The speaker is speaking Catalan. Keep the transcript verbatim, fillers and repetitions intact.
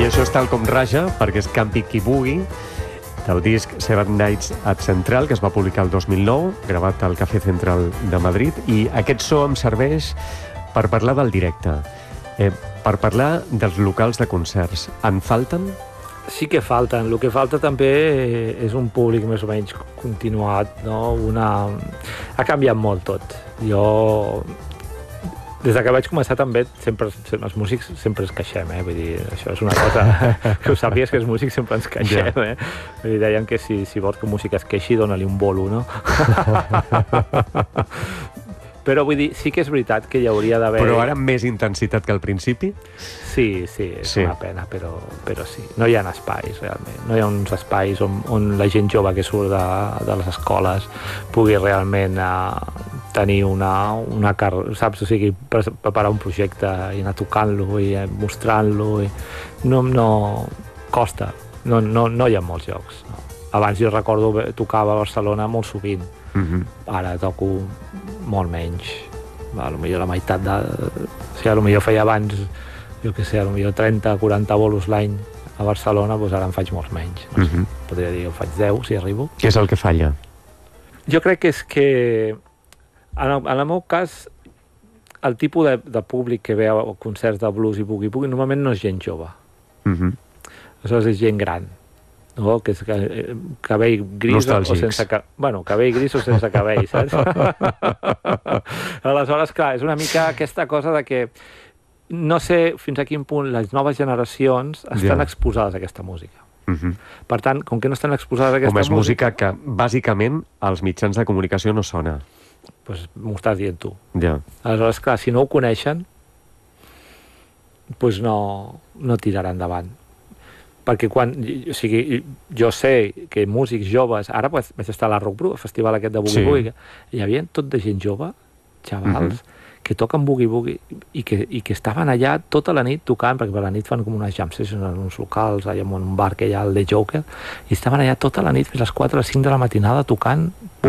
això és tal com raja, perquè és Campi Qui Bugui, del disc Seven Nights at Central, que es va publicar el dos mil nou, gravat al Café Central de Madrid, i aquest so em serveix per parlar del directe, eh, per parlar dels locals de concerts. En falten? Sí que falten. El que falta també és un públic més o menys continuat, no? Una... Ha canviat molt tot. Jo... Des que vaig començar també, sempre, els músics sempre ens queixem, eh? Vull dir, això és una cosa que ho sàpigues, que els músics sempre ens queixem, eh? Vull dir, deien que si, si vols que un músic es queixi, dona-li un bolo, no? Però vull dir, sí que és veritat que hi hauria d'haver... Però ara amb més intensitat que al principi? Sí, sí, és sí. Una pena, però, però sí. No hi ha espais, realment. No hi ha uns espais on, on la gent jove que surt de, de les escoles pugui realment eh, tenir una, una carrera, saps? O sigui, preparar un projecte i anar tocant-lo i mostrant-lo. I... No, no... Costa. No, no, no hi ha molts llocs. No. Abans jo recordo tocava a Barcelona molt sovint. Uh-huh. Ara toco molt menys. A lo millor la meitat de... O sigui, a lo millor feia abans, jo què sé, a lo millor trenta o quaranta bolos l'any a Barcelona, doncs ara en faig molts menys. No sé, uh-huh. Podria dir que en faig deu, si arribo. Què és el que falla? Jo crec que és que, en el, en el meu cas, el tipus de, de públic que ve a concerts de blues i boogie-boogie normalment no és gent jove. Uh-huh. Aleshores és gent gran. No? Que és cabell gris o sense cabell. Bueno, cabell gris o sense cabell, saps? Aleshores, clar, és una mica aquesta cosa de que no sé fins a quin punt les noves generacions estan yeah. exposades a aquesta música. Uh-huh. Per tant, com que no estan exposades a aquesta música... Com és música música que, bàsicament, als mitjans de comunicació no sona. Doncs pues, m'ho estàs dient tu. Yeah. Aleshores, clar, si no ho coneixen, doncs pues no, no tirarà endavant. Perquè quan, o sigui, jo sé que músics joves, ara vaig estar a la Rock Bru, el festival aquest de Boogie sí. Boogie, hi havia tot de gent jove, xavals, uh-huh. que toquen Boogie Boogie i que, i que estaven allà tota la nit tocant, perquè per la nit fan com unes jam sessions en uns locals, allà en un bar que hi ha, el The Joker, i estaven allà tota la nit fins a les quatre o les cinc de la matinada tocant